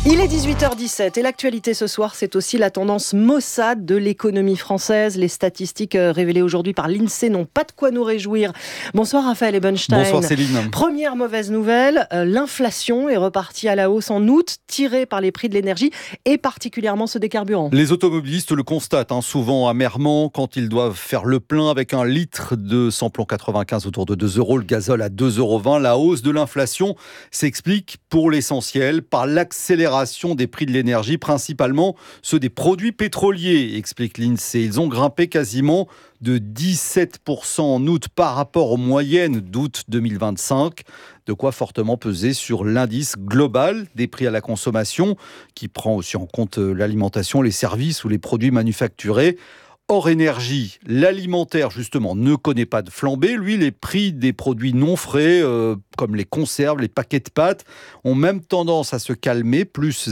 Il est 18h17 et l'actualité ce soir, c'est aussi la tendance maussade de l'économie française. Les statistiques révélées aujourd'hui par l'INSEE n'ont pas de quoi nous réjouir. Bonsoir Raphaël Ebenstein. Bonsoir Céline. Première mauvaise nouvelle, l'inflation est repartie à la hausse en août, tirée par les prix de l'énergie et particulièrement ceux des carburants. Les automobilistes le constatent souvent amèrement quand ils doivent faire le plein avec un litre de samplon 95 autour de 2 €, le gazole à 2,20 €. La hausse de l'inflation s'explique pour l'essentiel par l'accélération des prix de l'énergie, principalement ceux des produits pétroliers, explique l'INSEE. Ils ont grimpé quasiment de 17% en août par rapport aux moyennes d'août 2025, de quoi fortement peser sur l'indice global des prix à la consommation, qui prend aussi en compte l'alimentation, les services ou les produits manufacturés. Hors énergie, l'alimentaire justement ne connaît pas de flambée. Lui, les prix des produits non frais, comme les conserves, les paquets de pâtes, ont même tendance à se calmer, plus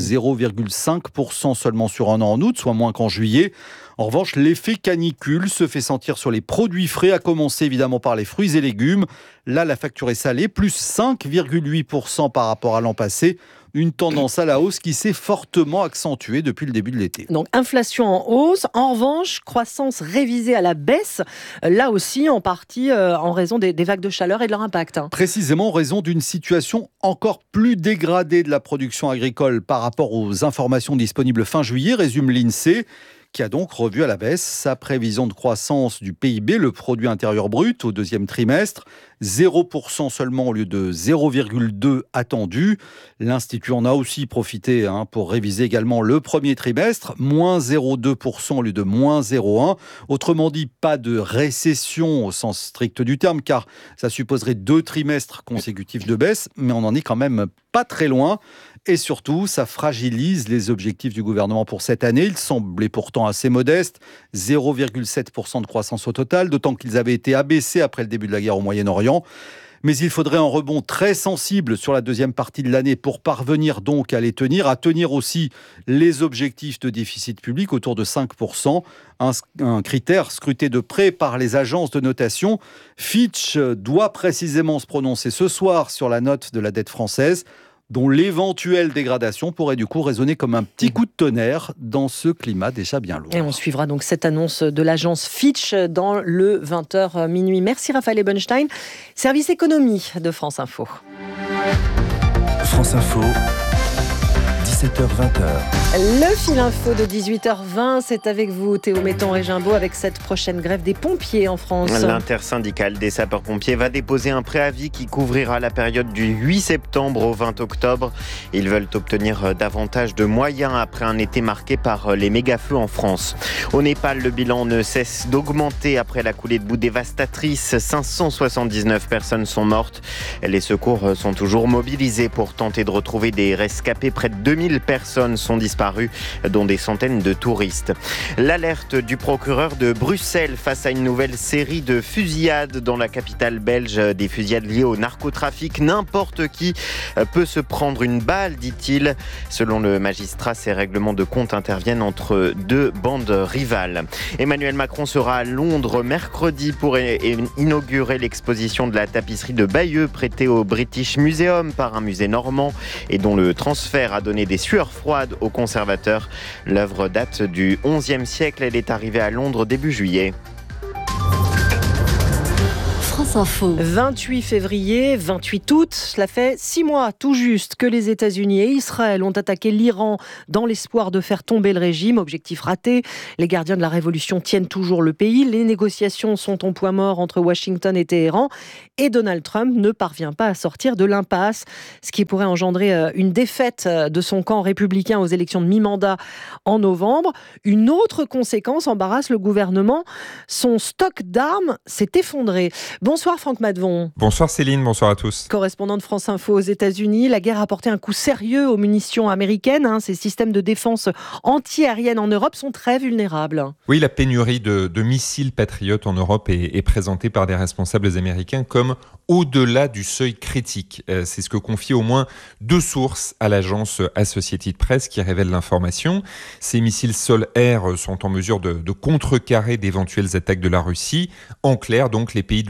0,5% seulement sur un an en août, soit moins qu'en juillet. En revanche, l'effet canicule se fait sentir sur les produits frais, à commencer évidemment par les fruits et légumes. Là, la facture est salée, plus 5,8% par rapport à l'an passé. Une tendance à la hausse qui s'est fortement accentuée depuis le début de l'été. Donc inflation en hausse, en revanche, croissance révisée à la baisse, là aussi en partie en raison des vagues de chaleur et de leur impact. Précisément en raison d'une situation encore plus dégradée de la production agricole par rapport aux informations disponibles fin juillet, résume l'INSEE, qui a donc revu à la baisse sa prévision de croissance du PIB, le produit intérieur brut, au deuxième trimestre. 0% seulement au lieu de 0,2 attendu. L'Institut en a aussi profité pour réviser également le premier trimestre, moins 0,2% au lieu de moins 0,1. Autrement dit, pas de récession au sens strict du terme, car ça supposerait 2 trimestres consécutifs de baisse, mais on n'en est quand même pas très loin. Et surtout, ça fragilise les objectifs du gouvernement pour cette année. Ils semblaient pourtant assez modestes, 0,7% de croissance au total, d'autant qu'ils avaient été abaissés après le début de la guerre au Moyen-Orient. Mais il faudrait un rebond très sensible sur la deuxième partie de l'année pour parvenir donc à les tenir, à tenir aussi les objectifs de déficit public autour de 5%, un critère scruté de près par les agences de notation. Fitch doit précisément se prononcer ce soir sur la note de la dette française, dont l'éventuelle dégradation pourrait du coup résonner comme un petit coup de tonnerre dans ce climat déjà bien lourd. Et on suivra donc cette annonce de l'agence Fitch dans le 20h minuit. Merci Raphaël Ebenstein, service économie de France Info. France Info, 17h-20h. Le fil info de 18h20, c'est avec vous Théo Metton-Régimbaud avec cette prochaine grève des pompiers en France. L'intersyndicale des sapeurs-pompiers va déposer un préavis qui couvrira la période du 8 septembre au 20 octobre. Ils veulent obtenir davantage de moyens après un été marqué par les méga-feux en France. Au Népal, le bilan ne cesse d'augmenter après la coulée de boue dévastatrice. 579 personnes sont mortes. Les secours sont toujours mobilisés pour tenter de retrouver des rescapés. Près de 2000 personnes sont disparues, dont des centaines de touristes. L'alerte du procureur de Bruxelles face à une nouvelle série de fusillades dans la capitale belge, des fusillades liées au narcotrafic. N'importe qui peut se prendre une balle, dit-il. Selon le magistrat, ces règlements de compte interviennent entre deux bandes rivales. Emmanuel Macron sera à Londres mercredi pour inaugurer l'exposition de la tapisserie de Bayeux prêtée au British Museum par un musée normand et dont le transfert a donné des sueurs froides aux conservateurs. L'œuvre date du XIe siècle. Elle est arrivée à Londres début juillet. France Info. 28 février, 28 août, cela fait 6 mois tout juste que les États-Unis et Israël ont attaqué l'Iran dans l'espoir de faire tomber le régime. Objectif raté. Les gardiens de la révolution tiennent toujours le pays. Les négociations sont au point mort entre Washington et Téhéran. Et Donald Trump ne parvient pas à sortir de l'impasse, ce qui pourrait engendrer une défaite de son camp républicain aux élections de mi-mandat en novembre. Une autre conséquence embarrasse le gouvernement. Son stock d'armes s'est effondré. Bonsoir Franck Madvon. Bonsoir Céline, bonsoir à tous. Correspondant de France Info aux États-Unis, la guerre a porté un coup sérieux aux munitions américaines. Ces systèmes de défense anti-aérienne en Europe sont très vulnérables. Oui, la pénurie de missiles Patriot en Europe est présentée par des responsables américains comme au-delà du seuil critique. C'est ce que confient au moins 2 sources à l'agence Associated Press qui révèlent l'information. Ces missiles sol-air sont en mesure de contrecarrer d'éventuelles attaques de la Russie. En clair, donc, les pays de l'OTAN sont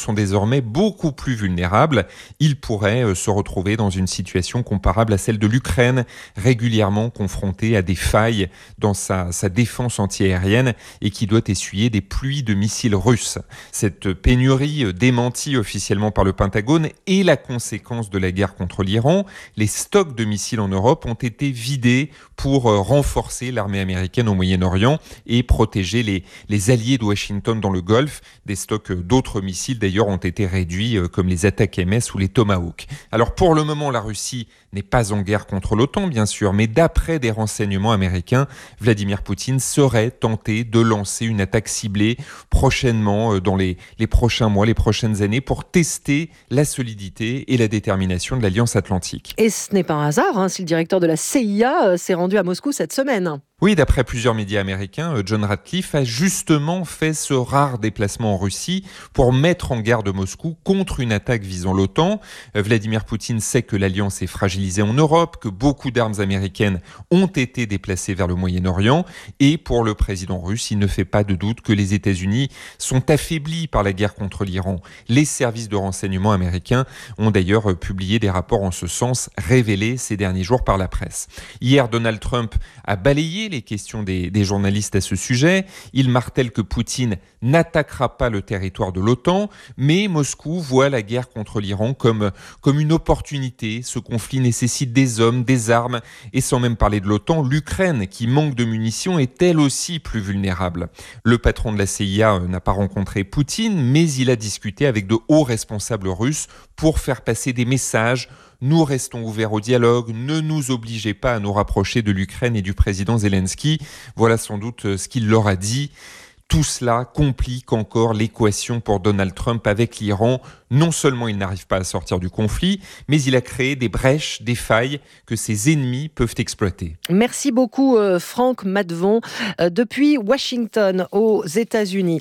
sont désormais beaucoup plus vulnérables. Ils pourraient se retrouver dans une situation comparable à celle de l'Ukraine, régulièrement confrontée à des failles dans sa défense antiaérienne et qui doit essuyer des pluies de missiles russes. Cette pénurie, démentie officiellement par le Pentagone, est la conséquence de la guerre contre l'Iran. Les stocks de missiles en Europe ont été vidés pour renforcer l'armée américaine au Moyen-Orient et protéger les alliés de Washington dans le Golfe. Des stocks d'autres missiles d'ailleurs ont été réduits comme les attaques MS ou les Tomahawk. Alors pour le moment, la Russie n'est pas en guerre contre l'OTAN bien sûr, mais d'après des renseignements américains, Vladimir Poutine serait tenté de lancer une attaque ciblée prochainement dans les prochains mois, les prochaines années pour tester la solidité et la détermination de l'Alliance Atlantique. Et ce n'est pas un hasard si le directeur de la CIA s'est rendu à Moscou cette semaine. Oui, d'après plusieurs médias américains, John Ratcliffe a justement fait ce rare déplacement en Russie pour mettre en garde Moscou contre une attaque visant l'OTAN. Vladimir Poutine sait que l'alliance est fragilisée en Europe, que beaucoup d'armes américaines ont été déplacées vers le Moyen-Orient. Et pour le président russe, il ne fait pas de doute que les États-Unis sont affaiblis par la guerre contre l'Iran. Les services de renseignement américains ont d'ailleurs publié des rapports en ce sens, révélés ces derniers jours par la presse. Hier, Donald Trump a balayé les questions des journalistes à ce sujet. Il martèle que Poutine n'attaquera pas le territoire de l'OTAN, mais Moscou voit la guerre contre l'Iran comme une opportunité. Ce conflit nécessite des hommes, des armes, et sans même parler de l'OTAN, l'Ukraine, qui manque de munitions, est elle aussi plus vulnérable. Le patron de la CIA n'a pas rencontré Poutine, mais il a discuté avec de hauts responsables russes pour faire passer des messages. Nous restons ouverts au dialogue, ne nous obligez pas à nous rapprocher de l'Ukraine et du président Zelensky. Voilà sans doute ce qu'il leur a dit. Tout cela complique encore l'équation pour Donald Trump avec l'Iran. Non seulement il n'arrive pas à sortir du conflit, mais il a créé des brèches, des failles que ses ennemis peuvent exploiter. Merci beaucoup Franck Maddevon. Depuis Washington aux États-Unis,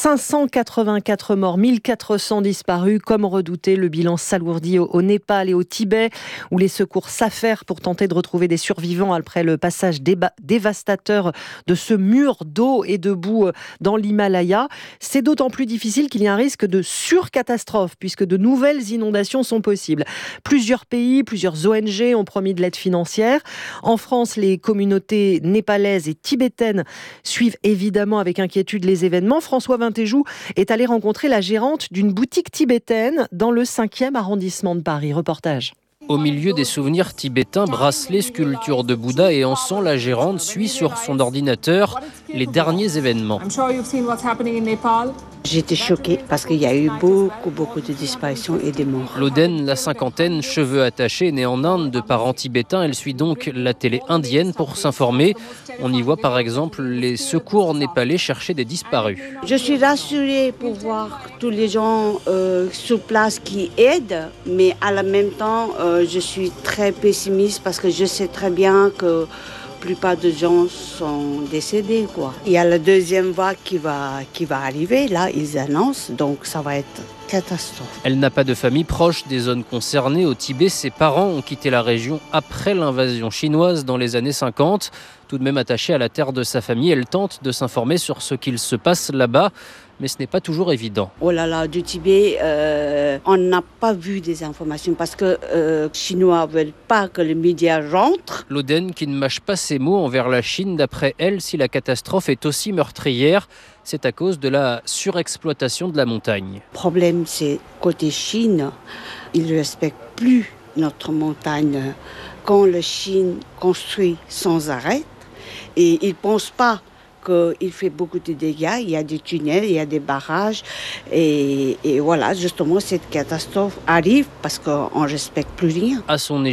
584 morts, 1400 disparus. Comme redouté, le bilan s'alourdit au Népal et au Tibet, où les secours s'affairent pour tenter de retrouver des survivants après le passage dévastateur de ce mur d'eau et de boue dans l'Himalaya. C'est d'autant plus difficile qu'il y a un risque de surcatastrophe, puisque de nouvelles inondations sont possibles. Plusieurs pays, plusieurs ONG ont promis de l'aide financière. En France, les communautés népalaises et tibétaines suivent évidemment avec inquiétude les événements. François Vintéjou est allé rencontrer la gérante d'une boutique tibétaine dans le 5e arrondissement de Paris. Reportage. Au milieu des souvenirs tibétains, bracelets, sculptures de Bouddha et encens, la gérante suit sur son ordinateur les derniers événements. J'étais choquée parce qu'il y a eu beaucoup de disparitions et des morts. Loden, la cinquantaine, cheveux attachés, née en Inde de parents tibétains, elle suit donc la télé indienne pour s'informer. On y voit par exemple les secours népalais chercher des disparus. Je suis rassurée pour voir tous les gens sur place qui aident, mais à la même temps, je suis très pessimiste parce que je sais très bien que la plupart des gens sont décédés, quoi. Il y a la deuxième vague qui va arriver, là, ils annoncent, donc ça va être catastrophe. Elle n'a pas de famille proche des zones concernées. Au Tibet, ses parents ont quitté la région après l'invasion chinoise dans les années 50. Tout de même attachée à la terre de sa famille, elle tente de s'informer sur ce qu'il se passe là-bas, mais ce n'est pas toujours évident. Oh là là, du Tibet, on n'a pas vu des informations parce que les Chinois ne veulent pas que les médias rentrent. Loden qui ne mâche pas ses mots envers la Chine. D'après elle, si la catastrophe est aussi meurtrière, c'est à cause de la surexploitation de la montagne. Le problème, c'est côté Chine, ils ne respectent plus notre montagne. Quand la Chine construit sans arrêt, et ils ne pensent pas qu'il fait beaucoup de dégâts, il y a des tunnels, il y a des barrages, et voilà, justement, cette catastrophe arrive parce qu'on ne respecte plus rien. À son